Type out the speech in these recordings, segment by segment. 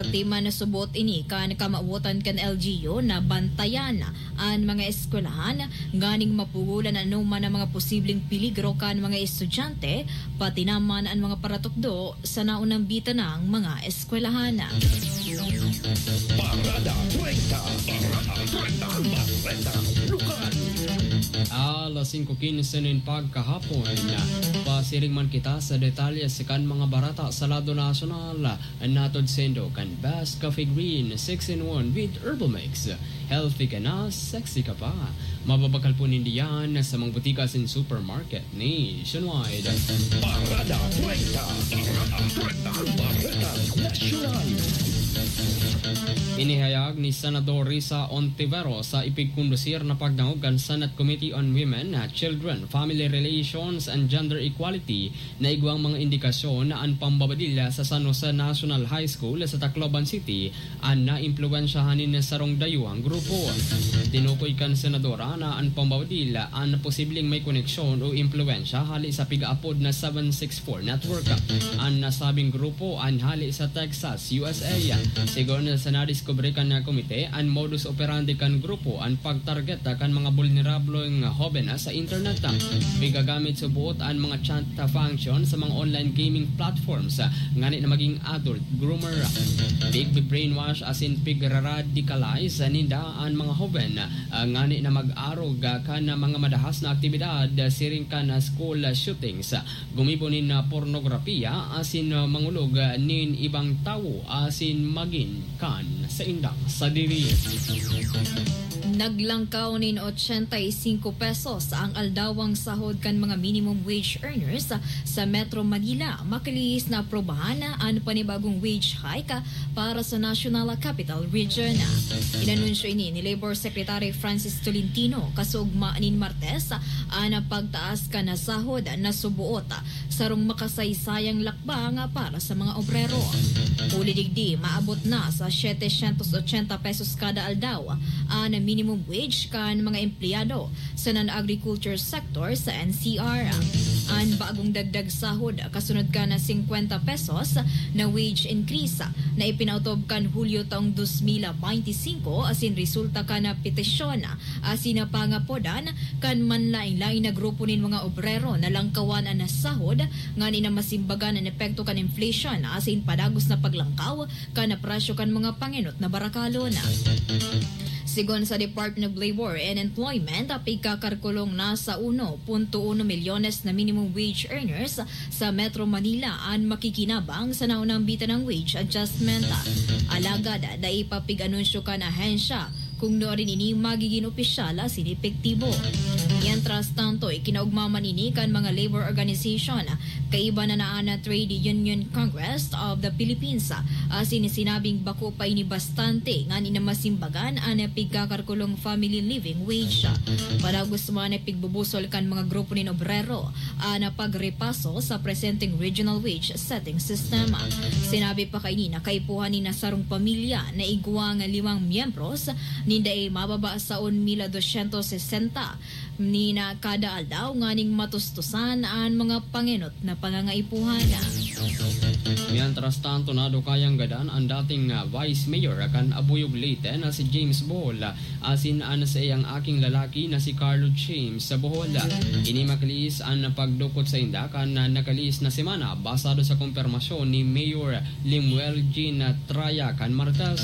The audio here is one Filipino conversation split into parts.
Di man nasubot ini kan kamauotan kan LGU na bantayan ang mga eskwelahan ganing mapugulan anuman ang mga posibleng peligro kan mga estudyante pati naman ang mga paratukdo sa naunang bita ng mga eskwelahan. Parada 30 lokal. Alas 5:15 ng pagkahapon, pasiring man kita sa detalye sa kan mga barata sa lado nasyonal. Natod sendo kan Best Coffee Green 6-in-1 with Herbal Mix. Healthy ka na, sexy ka pa. Mababakal po nindiyan sa mga butika sa supermarket nationwide. Parada 30 nasyonal. Inihayag ni Senador Risa Ontivero sa ipigkondusir na pagdangugan Senate Committee on Women, Children, Family Relations and Gender Equality na igwang mga indikasyon na ang pambabadilya sa San Jose National High School sa Tacloban City ang na-impluensyahanin na sarong dayuhang grupo. Tinukoy kan Senadora na ang pambabadilya ang posibleng may koneksyon o impluensya hali sa pigaapod na 764 network. Ang nasabing grupo ang hali sa Texas, USA. Sigon sa nadiskubre kan na komite, ang modus operandi kan grupo ang pagtarget kan mga vulnerableng hoben sa internet. Bigagamit sa buot ang mga chat function sa mga online gaming platforms ngani na maging adult groomer. Big brainwash as in pig-radicalize ninda ang mga hoben ngani na mag-arog kan mga madahas na aktibidad siring kan school shootings. Gumibonin na pornografiya asin mangulog nin ibang tao asin magin kan sa indang sa diri. Naglangkaw nin 85 pesos ang aldawang sahod kan mga minimum wage earners sa Metro Manila. Makilis na aprobahan ang panibagong wage hike para sa National Capital Region. Inanunsyo ini ni Labor Secretary Francis Tolentino kasugma nin Martes ang pagtaas ka na sahod na subuot sarong makasaysayang lakbang para sa mga obrero. Ulidigdi maabot na sa 780 pesos kada aldaw ang minimum wage kan mga empleyado sa non-agriculture sector sa NCR. Ang bagong dagdag sahod kasunod ka na 50 pesos na wage increase na ipinautob kan Hulyo taong 2025 asin resulta ka na petisyon asin na pangapodan kan manlaing-laing na grupo nin mga obrero na langkawan ang sahod ngani na masimbagan ang epekto kan inflation asin padagos na paglangkaw kan na presyo kan mga panginot na barakalon. Sigon sa Department of Labor and Employment, pigkakarkulong na sa 1.1 milyones na minimum wage earners sa Metro Manila ang makikinabang sa naunang bita ng wage adjustment. Alagad na ipapig-anunsyo ka na ahensya kung noorin ini magiging opisyala sinipektibo. Mientras tanto, ikinaugmaman ini kan mga labor organization kaiba na naana Trade Union Congress of the Philippines asin sinabing bako pa ini bastante nga ni na masimbagan ang pigkakarkulong family living wage. Para gusto man na pigbubusol kan mga grupo ni obrero na pagrepaso sa presenting regional wage setting system. Sinabi pa kay ni na kaipuhan ni nasarong pamilya na iguang 5 miyembros ninda ay mababa sa 1,260 ni na kada aldaw nganing matustusan ang mga panginot na pangangaipuhan. Mientras tanto nado kayang gadan ang dating Vice Mayor kan Abuyog Leyte na si James Bohol asin an sa iyang aking lalaki na si Carlo James sa Bohol. Ini makalis ang pagdukot sa inda kan nakalis na semana basado sa kumpirmasyon ni Mayor Limuel Jean Traya kan Martes.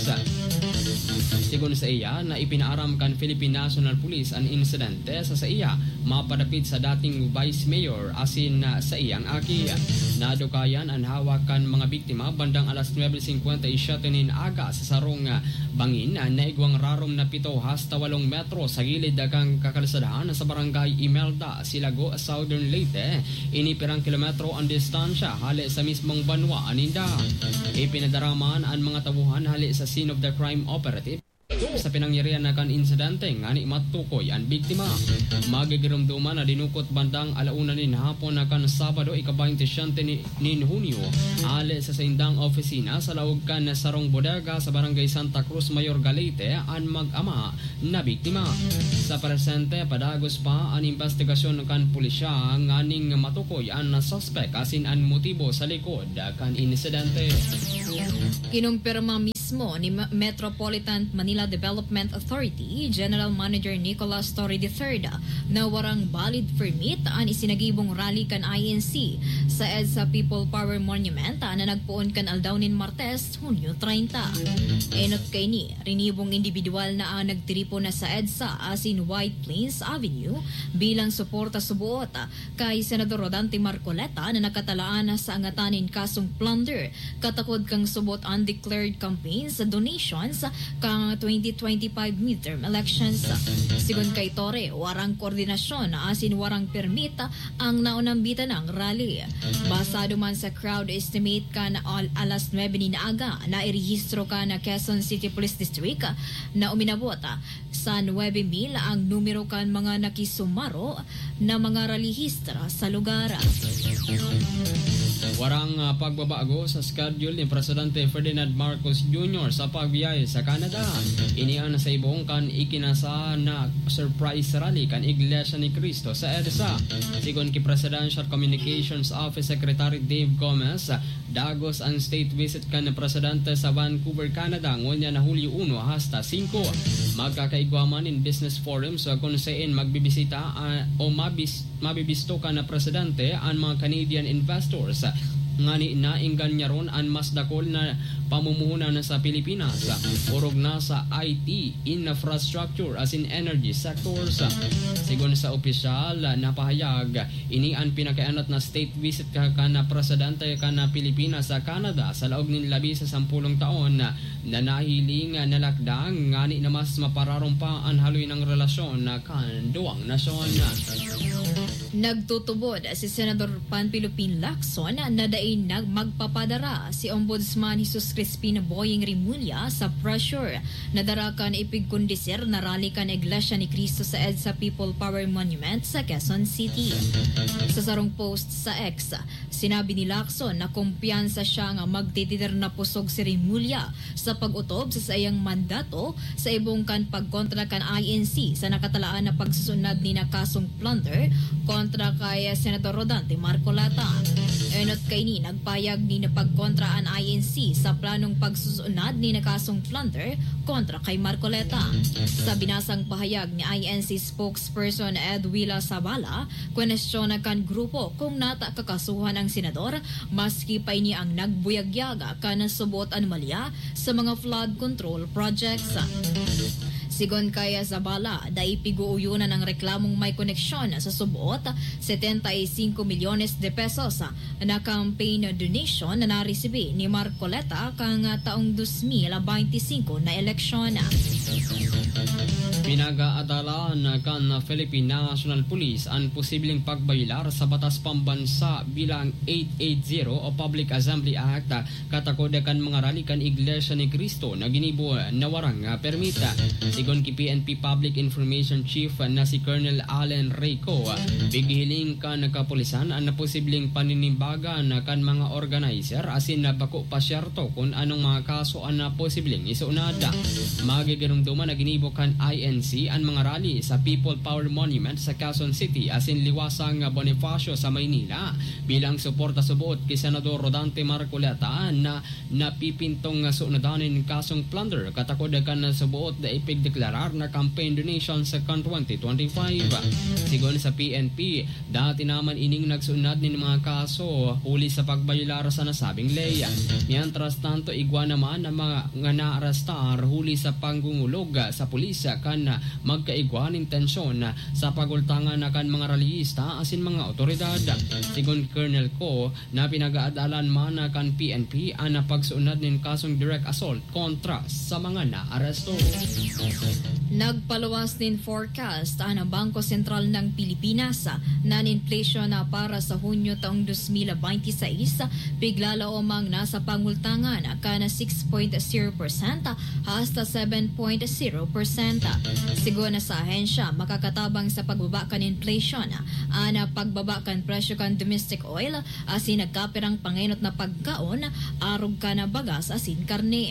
Sigon sa iya na ipinaaram kan Philippine National Police ang insidente sa iya mapadapit sa dating Vice Mayor asin sa iyang aki. Nadukayan ang hawakan mga biktima bandang alas 9:57 nin aga sa sarong bangin na igwang rarom na 7 hasta 8 metro sa gilid dagang kakalsadahan sa barangay Imelda, Silago, Southern Leyte. Inipirang kilometro ang distansya hali sa mismong banwa aninda. Ipinadaraman ang mga tabuhan hali sa scene of the crime operative sa pinangyarihan na kan insidente ngani matukoy ang biktima. Magigirumduman na dinukot bandang alauna nin hapon na kan Sabado ika-27 nin Hunyo ale sa indang opisina sa laog kan sarong bodega sa barangay Santa Cruz, Mayor Galete ang mag-ama na biktima. Sa presente padagos pa ang investigasyon kan pulisya nganing matukoy ang suspect asin ang motibo sa likod kan insidente. Kinumpirma mismo ni Metropolitan Manila Development Authority General Manager Nicolas Torre III na warang valid permit ang isinagibong rally kan INC sa EDSA People Power Monument na nagpuon kan aldawnin Martes, Hunyo 30. Enot kay ni, rinibong individual na ang nagtiripo na sa EDSA asin White Plains Avenue bilang suporta subuot kay Senador Rodante Marcoleta na nakatalaan sa angatanin kasong plunder katakod kang subot undeclared campaigns sa donations kang 2025 midterm elections. Sigon kay Torre, warang koordinasyon asin warang permit ang naunambitan ng rally. Basado man sa crowd estimate ka na alas 9 ni naaga na irehistro ka na Quezon City Police District na uminabot sa 9,000 ang numero kan mga nakisumaro na mga rallyhistra sa lugar. Warang pagbabago sa schedule ni Presidente Ferdinand Marcos Jr. sa pagbiyahe sa Canada. Inian sa ibong kan ikinasa na surprise rally kan Iglesia ni Cristo sa EDSA. Sigon ki Presidential Communications Office Secretary Dave Gomez, dagos ang state visit kan Presidente sa Vancouver, Canada ngunya na Hulyo 1 hasta 5. Magkakaigwaman in business forum sa kung saan magbibisita o mabibisto ka na Presidente ang mga Canadian investors nga ni nainggan niya ron ang mas dakol na pamumuhunan na sa Pilipinas urog na sa IT, infrastructure as in energy sectors. Sigon sa opisyal na pahayag, ini ang pinakaanot na state visit ka na Presidente ka na Pilipinas sa Canada sa laog ng labi sa 10 taon na nahiling na lakdang nga ni na mas mapararong pa ang haloy ng relasyon na kan duwang nasyon. Nagtutubod si Senador Panpilupin Lacson na dain magpapadara si Ombudsman Jesus Crispin Boying Rimulya sa pressure na darakan ipigkondisir na rally kan Iglesia ni Cristo sa EDSA People Power Monument sa Quezon City. Sa sarong post sa X, sinabi ni Lacson na kumpiyansa siya nga magtititir na pusog si Rimulya sa pag-utob sa sayang mandato sa ibong kan pagkontra kan INC sa nakatalaan na pagsusunod ni na kasong plunder kontra kay Senador Rodante Marcoleta. Enot kay ni nagpayag ni na pagkontra ang INC sa planong pagsusunod ni na kasong plunder kontra kay Marcoleta. Sa binasang pahayag ni INC spokesperson Edwila Sabala, kwenestyon na kan grupo kung nata kakasuhan ang senador maski pa ini ang nagbuyagyaga ka na subot anomalya sa mga flood control projects. Sigon kaya Zabala, daipiguuyunan ang reklamong may koneksyon sa subuot 75 milyones de pesos na campaign donation na naresibi ni Marcoleta kang taong 2025 na eleksyon. Pinag-aadalaan kan Philippine National Police ang posibleng pagbaylar sa batas pambansa bilang 880 o Public Assembly Act katakod kan mga rally kan Iglesia ni Cristo na ginibo na warang permita. Sigon ki PNP Public Information Chief na si Colonel Allen Reyco, bighiling kan kapulisan ang posibleng paninimbagan kan mga organizer asin na bako pasyerto kung anong mga kaso ang posibleng isunada. Magiginumduman na ginibo kan INC ang mga rally sa People Power Monument sa Quezon City asin liwasang Bonifacio sa Maynila bilang suporta subuot kay Senador Rodante Marcoleta na napipintong sunodanin kasong plunder katakod kan subuot na ipigdeklarar na campaign donation sa kan 2025. Sigon sa PNP, dati naman ining nagsunod ni mga kaso huli sa pagbaylar sa nasabing leya. Mientras tanto, igwa naman ang mga naarastar huli sa panggungulog sa pulis kan magkaigwan intensyon sa pagultangan na kan mga rallyista asin mga otoridad. Sigon Colonel Ko na pinag-aadalan man kan PNP ang pagsunod ng kasong direct assault kontra sa mga naaresto. Nagpaluwas din forecast ang Bangko Sentral ng Pilipinas na inflation na para sa Hunyo taong 2026 bigla umang nasa pangultangan ka na 6.0% hasta 7.0%. Siguro na sa ahensya makakatabang sa pagbaba kan inflation ana pagbaba kan presyo kan domestic oil asin nagkapirang panginot na pagkaon arog ka na bagas asin karne.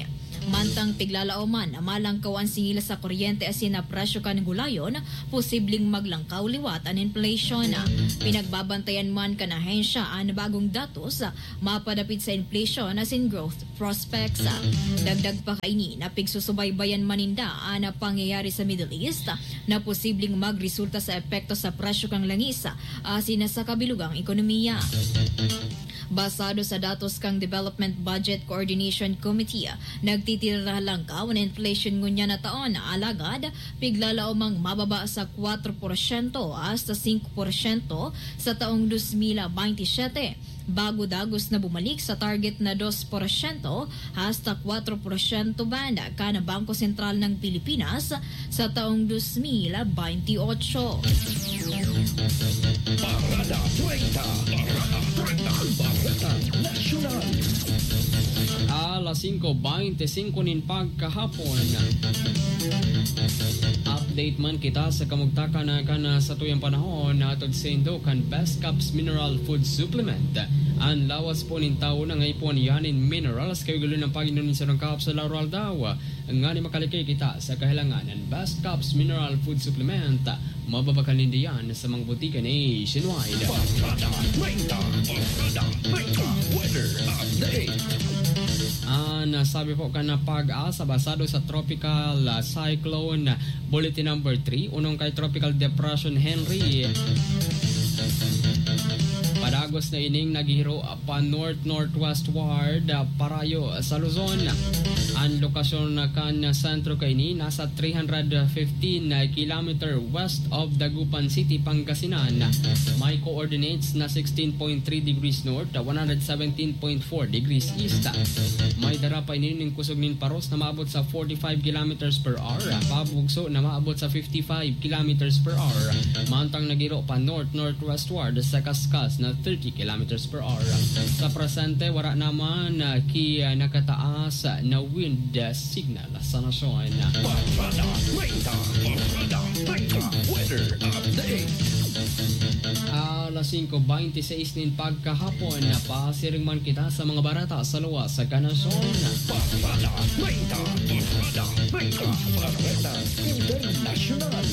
Mantang tiglalauman amalang kawan singila sa kuryente asin na presyo kan gulayon, posibleng maglangkaw liwat an inflation. Pinagbabantayan man kan ahensya ang bagong datos mapadapit sa inflation asin growth prospects. Dagdag pa kaini na pigsusubaybayan maninda ang pangyayari sa Middle East na posibleng magresulta sa epekto sa presyo kang langis asin sa kabilugang ekonomiya. Basado sa datos kang Development Budget Coordination Committee, nagtitira lang ka ang inflation ngunya na taon na alagad, piglalaomang mababa sa 4% hasta 5% sa taong 2027, bago dagos na bumalik sa target na 2% hasta 4% band kana Bangko Sentral ng Pilipinas sa taong 2028. Parada 30. Parada Nacional. Alas 5:25 nin pagkahapon. Update man kita sa kamugtakan na kana sa tuyang panahon na atod sa Indo kan Best Cups Mineral Food Supplement. Ang lawas po nin tao na ngaypon yanin minerals kayo gulo ng Panginoon sa ng Cups sa Laurel daw. Nga ni makalikay kita sa kahilangan ng Best Cups Mineral Food Supplement. Mababakal hindi yan sa mga butika nationwide. Parada 30. Parada 30. Weather update. Sabi po ka na pag-asa basado sa tropical cyclone bulletin number 3 unong kay tropical depression Henry. Padagos na ining naghiro pa north-northwestward parayo sa Luzon. Ang lokasyon na kanya sentro kaini nasa 315 km west of Dagupan City, Pangasinan. May coordinates na 16.3 degrees north, 117.4 degrees east. May dara pa inining kusog nin paros na maabot sa 45 km per hour. Pabugso na maabot sa 55 km per hour. Mantang naghiro pa north-northwestward sa kaskas na 30 km per hour. Sa presente, wala naman nakataas na wind signal sa nasyon. Parada 30. Parada 30. Weather update. Alas 5:26 nin pagkahapon na pasiring man kita sa mga barata sa luwas sa kanasyon. Parada 30. Parada 30. Parada International.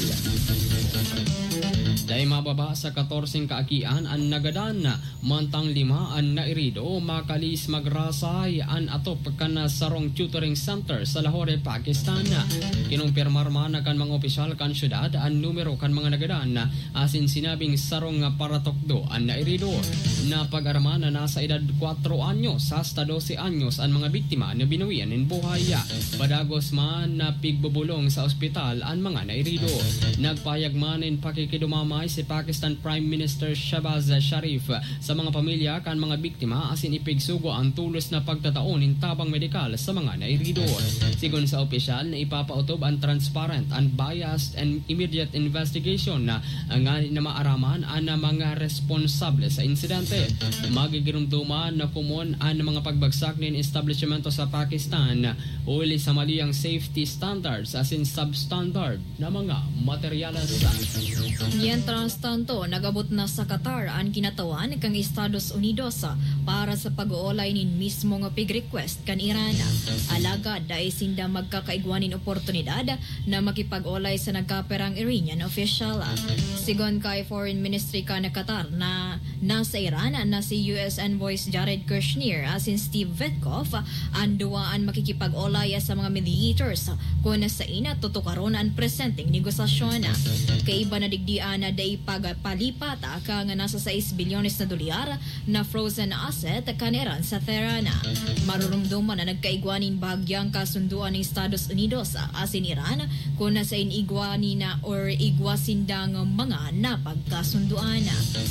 Dahil mababa sa 14 kaakian ang nagadan, mantang 5 ang nairido, makalis magrasay ang atop kana sarong tutoring center sa Lahore, Pakistan. Kinumpirmar man kan mga opisyal kan syudad ang numero kan mga nagadan, asin sinabing sarong paratokdo ang nairido. Na pag-araman na nasa edad 4 anyos hasta 12 anyos ang mga biktima na binawian ng buhay. Padagos man na pigbubulong sa ospital ang mga nairido. Nagpayag man in pakikidumamay si Pakistan Prime Minister Shehbaz Sharif sa mga pamilya kan mga biktima asin ipigsugo ang tulos na pagtataon in tabang medikal sa mga nairido. Sigon sa opisyal na ipapautob ang transparent, unbiased and immediate investigation na maaraman ang mga responsable sa insidente. Magigirumduman na kumon ang mga pagbagsak ng establishmento sa Pakistan uli sa maliyang safety standards asin substandard na mga materyales. Mientras tanto, nagabot na sa Qatar ang kinatawan kang Estados Unidos para sa pag-uolay nin mismo nga pig-request kan Iran. Alagad dahil sinda magkakaigwanin oportunidad na makipag-olay sa nagkaperang Iranian official. Sigon kay Foreign Ministry ka na Qatar na nasa Iran na si US Envoys Jared Kushner asin Steve Witkoff ang duwaan makikipag-olay sa mga mediators kung nasa ina tutukaron ang presenting negosasyon. Kay iba na digdian na day pagpalipat ka nga nasa 6 bilyones na dolyar na frozen asset kaneran sa Tehran. Marurumduman na nagkaigwanin bagyang kasunduan ng Estados Unidos asin Iran kung nasa inigwanin na or igwasindang mga napagkasunduan.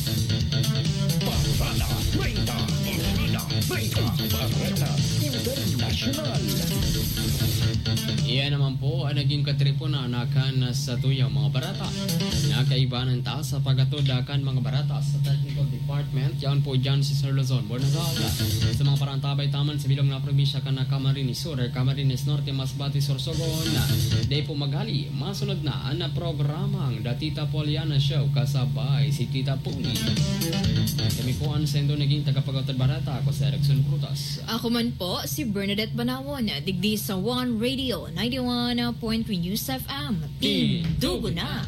Parada 30. Parada 30. Parada International. Iyan naman po ang naging katripunan kan sa tuyang mga barata. Nakaibanan ta sa pagatod kan mga barata sa technical Medical Department. Yan po dyan si Sir Luzon, Bornagal. Sa mga parantabay taman sa bilog na probinsya ka na Camarines Sur, Camarines Norte, Masbate, Sorsogon. Day po magali, masunod na ang programang The Tita Poliana Show kasabay si Tita Puli. Kami po ang sendo naging tagapagawtad barata. Ako si Erickson Prutas. Ako man po si Bernadette Banawon, digdi sa One Radio 91.3 News FM. Dugo na!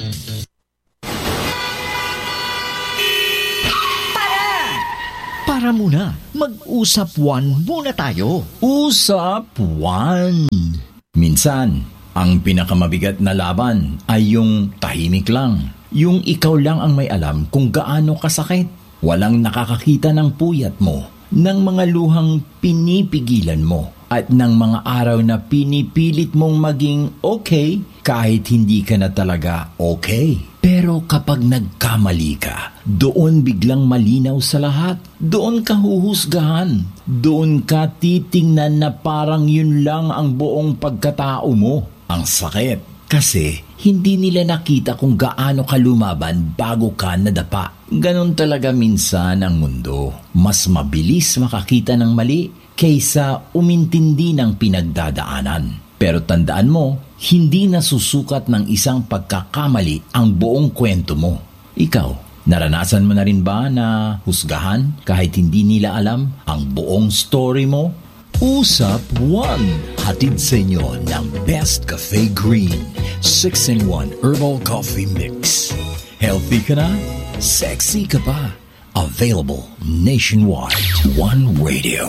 Para muna, mag-usap one muna tayo. Usap one. Minsan, ang pinakamabigat na laban ay yung tahimik lang. Yung ikaw lang ang may alam kung gaano kasakit. Walang nakakakita ng puyat mo, ng mga luhang pinipigilan mo, at ng mga araw na pinipilit mong maging okay kahit hindi ka na talaga okay. Pero kapag nagkamali ka, doon biglang malinaw sa lahat. Doon ka huhusgahan. Doon ka titingnan na parang yun lang ang buong pagkatao mo. Ang sakit. Kasi hindi nila nakita kung gaano ka lumaban bago ka nadapa. Ganon talaga minsan ang mundo. Mas mabilis makakita ng mali kaysa umintindi ng pinagdadaanan. Pero tandaan mo, hindi nasusukat ng isang pagkakamali ang buong kwento mo. Ikaw, naranasan mo na rin ba na husgahan kahit hindi nila alam ang buong story mo? Usap One, hatid sa inyo ng Best Cafe Green 6-in-1 Herbal Coffee Mix. Healthy ka na? Sexy ka pa? Available nationwide. One Radio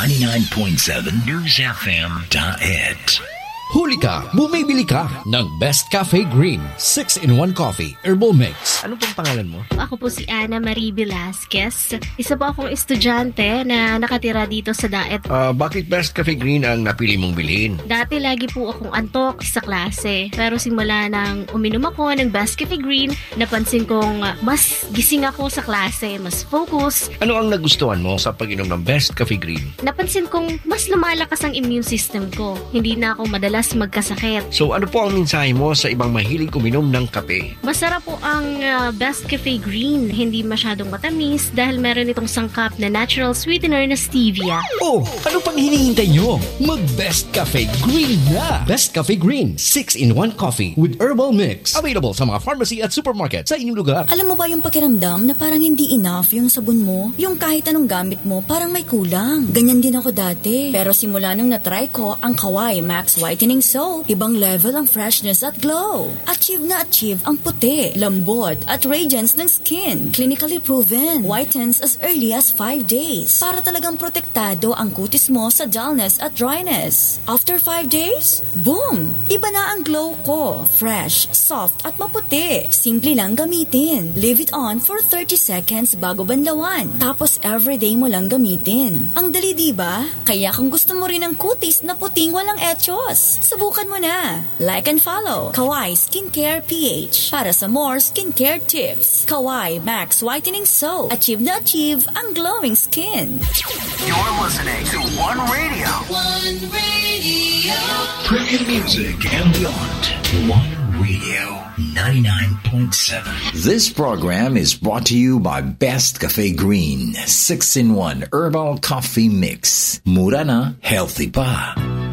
99.7 News FM.it. Huli ka, bumibili ka ng Best Cafe Green 6-in-1 Coffee Herbal Mix. Ano pong pangalan mo? Ako po si Ana Marie Velasquez. Isa po akong estudyante na nakatira dito sa Daet. Bakit Best Cafe Green ang napili mong bilhin? Dati lagi po akong antok sa klase. Pero simula nang uminom ako ng Best Cafe Green, napansin kong mas gising ako sa klase, mas focus. Ano ang nagustuhan mo sa pag-inom ng Best Cafe Green? Napansin kong mas lumalakas ang immune system ko. Hindi na ako madalas magkasakit. So ano po ang mensahe mo sa ibang mahilig uminom ng kape? Masarap po ang Best Cafe Green. Hindi masyadong matamis dahil meron itong sangkap na natural sweetener na stevia. Oh, ano pang hinihintay nyo? Mag-Best Cafe Green na! Best Cafe Green 6-in-1 Coffee with Herbal Mix. Available sa mga pharmacy at supermarket sa inyong lugar. Alam mo ba yung pakiramdam na parang hindi enough yung sabon mo? Yung kahit anong gamit mo, parang may kulang. Ganyan din ako dati. Pero simula nung natry ko ang Kawai Max Whitening Soap, ibang level ang freshness at glow. Achieve na achieve ang puti, lambot at radiance ng skin. Clinically proven. Whitens as early as 5 days. Para talagang protektado ang kutis mo sa dullness at dryness. After 5 days, boom! Iba na ang glow ko. Fresh, soft at maputi. Simple lang gamitin. Leave it on for 30 seconds bago banlawan. Tapos everyday mo lang gamitin. Ang dali diba? Kaya kung gusto mo rin ng kutis na puting walang etchos, subukan mo na. Like and follow Kawai Skincare PH para sa more skincare tips. Kawai Max Whitening Soap. Achieve na achieve ang glowing skin. You're listening to One Radio. One Radio. Premium music and beyond. One Radio 99.7. This program is brought to you by Best Cafe Green 6-in-1 Herbal Coffee Mix. Mura na, healthy pa.